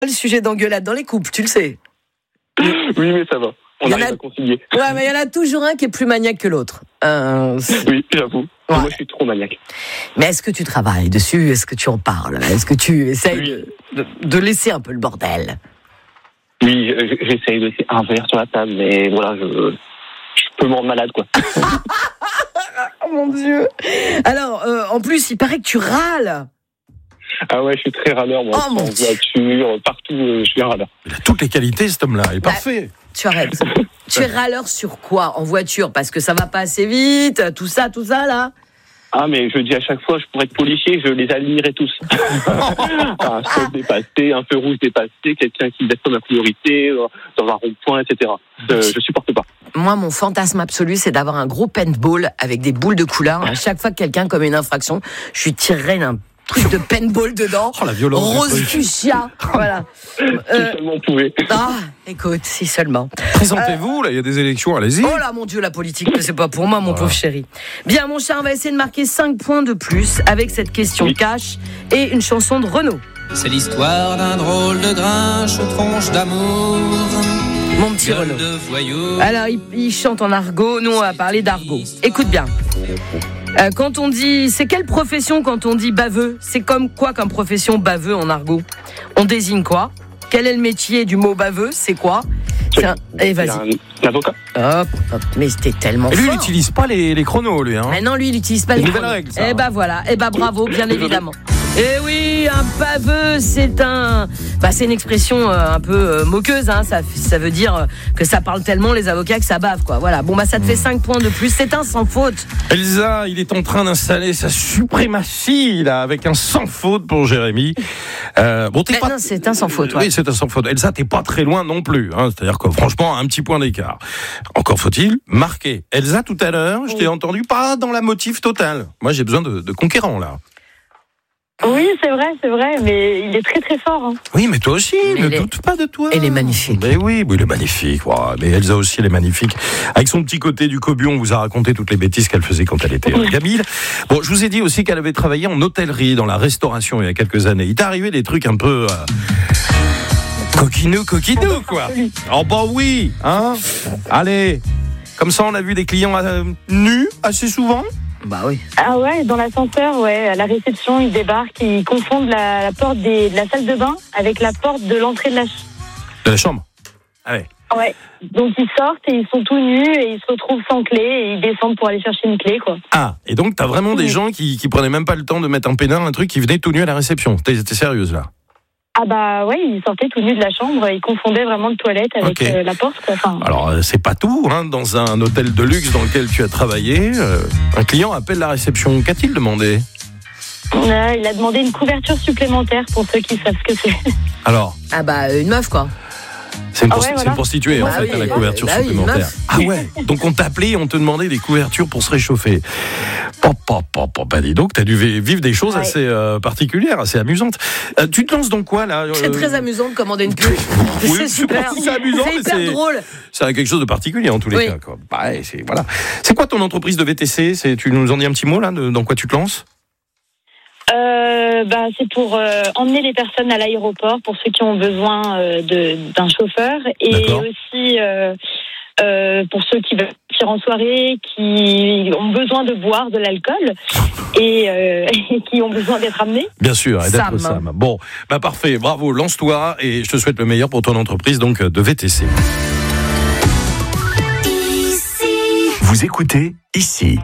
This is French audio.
Le sujet d'engueulade dans les couples, tu le sais. Oui, mais ça va. On arrive à concilier. Ouais, mais il y en a toujours un qui est plus maniaque que l'autre. Oui, j'avoue. Ouais. Moi, je suis trop maniaque. Mais est-ce que tu travailles dessus ? Est-ce que tu en parles ? Est-ce que tu essayes de laisser un peu le bordel ? Oui, j'essaye de laisser un verre sur la table, mais voilà, je peux me rendre malade, quoi. Oh mon Dieu ! Alors, en plus, il paraît que tu râles. Ah ouais, je suis très râleur, moi. En voiture, partout, je suis un râleur. Il a toutes les qualités, cet homme-là. Il est parfait. Tu arrêtes. Tu es râleur sur quoi ? En voiture ? Parce que ça va pas assez vite, tout ça, là ? Ah, mais je dis à chaque fois, je pourrais être policier, je les alignerais tous. Un stop dépassé, un feu rouge dépassé, quelqu'un qui baisse ma priorité, dans un rond-point, etc. Je supporte pas. Moi, mon fantasme absolu, c'est d'avoir un gros paintball avec des boules de couleur. À chaque fois que quelqu'un commet une infraction, je lui tirerais un truc de paintball dedans. Oh, la violence. Rose fuchsia. Voilà. Si seulement on pouvait. Ah, écoute, si seulement. Présentez-vous, là, il y a des élections, allez-y. Oh là, mon Dieu, la politique, c'est pas pour moi, mon pauvre chéri. Bien, mon cher, on va essayer de marquer 5 points de plus avec cette question cash et une chanson de Renaud. C'est l'histoire d'un drôle de grinche, tronche d'amour. Mon petit Renaud. Alors, il chante en argot, nous on va parler d'argot. Écoute bien. Quand on dit, c'est quelle profession quand on dit baveux ? C'est comme quoi comme profession baveux en argot ? On désigne quoi ? Quel est le métier du mot baveux ? C'est quoi ? Allez, vas-y. L'avocat. Hop, mais c'était tellement Et lui, fort. il n'utilise pas les chronos, lui. Hein. Mais non, lui, il n'utilise pas les nouvelles chronos. règles, ça. Eh ben voilà, eh ben bravo, bien évidemment. Eh oui, un baveux, c'est une expression un peu moqueuse, hein. Ça veut dire que ça parle tellement les avocats que ça bave, quoi. Voilà. Bon, bah, ça te fait 5 points de plus. C'est un sans faute. Elsa, il est en train d'installer sa suprématie, là, avec un sans faute pour Jérémy. Non, c'est un sans faute, ouais. Oui, c'est un sans faute. Elsa, t'es pas très loin non plus, hein. C'est-à-dire que, franchement, un petit point d'écart. Encore faut-il marquer. Elsa, tout à l'heure, je t'ai entendu pas dans la motive totale. Moi, j'ai besoin de conquérants, là. Oui, c'est vrai, mais il est très très fort. Hein. Oui, mais toi aussi, ne doute pas de toi. Elle est magnifique. Mais oui, il est magnifique. Wow. Mais Elsa aussi, elle est magnifique. Avec son petit côté du cobu, on vous a raconté toutes les bêtises qu'elle faisait quand elle était gamine. Bon, je vous ai dit aussi qu'elle avait travaillé en hôtellerie, dans la restauration il y a quelques années. Il t'est arrivé des trucs un peu... coquinou, quoi. Oh bah oui, hein. Allez, comme ça on a vu des clients nus assez souvent. Bah oui. Ah ouais, dans l'ascenseur, ouais, à la réception, ils débarquent, ils confondent la porte de la salle de bain avec la porte de l'entrée de la chambre. Ah ouais. Ouais. Donc ils sortent et ils sont tout nus et ils se retrouvent sans clé et ils descendent pour aller chercher une clé, quoi. Ah, et donc t'as vraiment des gens qui prenaient même pas le temps de mettre un pénard, un truc, qui venaient tout nus à la réception. T'es sérieuse là? Ah bah ouais, ils sortaient tout nus de la chambre, ils confondaient vraiment le toilette avec la porte, quoi. Enfin... Alors c'est pas tout, hein. Dans un hôtel de luxe dans lequel tu as travaillé, un client appelle la réception. Qu'a-t-il demandé? Il a demandé une couverture supplémentaire pour ceux qui savent ce que c'est. Alors? Ah bah une meuf, quoi. C'est une prostituée, en fait, à la couverture supplémentaire. Ah ouais, donc on t'appelait et on te demandait des couvertures pour se réchauffer. Bah dis donc, t'as dû vivre des choses assez particulières, assez amusantes. Tu te lances dans quoi, là? C'est très amusant de commander une pub. Oui, c'est super. C'est amusant, c'est hyper drôle. C'est quelque chose de particulier, en tous les cas, quoi. Bah, voilà. C'est quoi ton entreprise de VTC? Tu nous en dis un petit mot, là, dans quoi tu te lances? C'est pour emmener les personnes à l'aéroport pour ceux qui ont besoin d'un chauffeur et aussi pour ceux qui veulent partir en soirée, qui ont besoin de boire de l'alcool et qui ont besoin d'être amenés. Bien sûr, et d'être Sam. Bon, bah parfait, bravo, lance-toi et je te souhaite le meilleur pour ton entreprise donc de VTC. Vous écoutez ici.